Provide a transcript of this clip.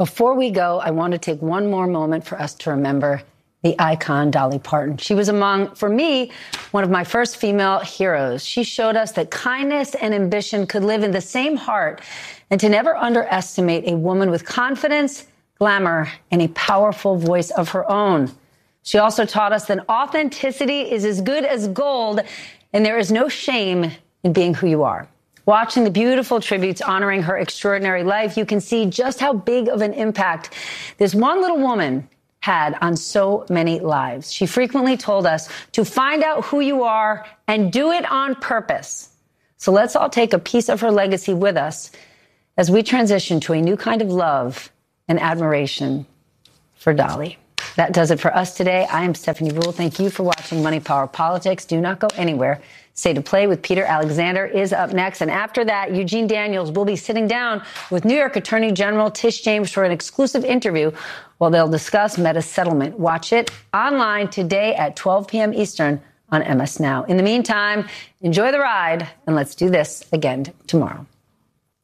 Before we go, I want to take one more moment for us to remember the icon Dolly Parton. She was for me, one of my first female heroes. She showed us that kindness and ambition could live in the same heart and to never underestimate a woman with confidence, glamour, and a powerful voice of her own. She also taught us that authenticity is as good as gold, and there is no shame in being who you are. Watching the beautiful tributes honoring her extraordinary life, you can see just how big of an impact this one little woman had on so many lives. She frequently told us to find out who you are and do it on purpose. So let's all take a piece of her legacy with us as we transition to a new kind of love and admiration for Dolly. That does it for us today. I am Stephanie Ruhle. Thank you for watching Money, Power, Politics. Do not go anywhere. Stay to Play with Peter Alexander is up next. And after that, Eugene Daniels will be sitting down with New York Attorney General Tish James for an exclusive interview while they'll discuss Meta's settlement. Watch it online today at 12 p.m. Eastern on MS Now. In the meantime, enjoy the ride, and let's do this again tomorrow.